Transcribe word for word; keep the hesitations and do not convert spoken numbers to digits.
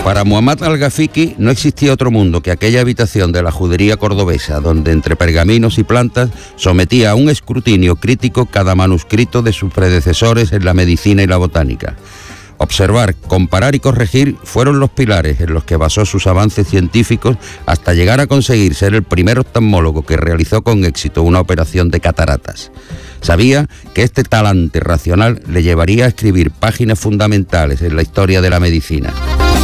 Para Muhammad al-Ghafiqi no existía otro mundo que aquella habitación de la judería cordobesa, donde entre pergaminos y plantas sometía a un escrutinio crítico cada manuscrito de sus predecesores en la medicina y la botánica. Observar, comparar y corregir fueron los pilares en los que basó sus avances científicos hasta llegar a conseguir ser el primer oftalmólogo que realizó con éxito una operación de cataratas. Sabía que este talante racional le llevaría a escribir páginas fundamentales en la historia de la medicina.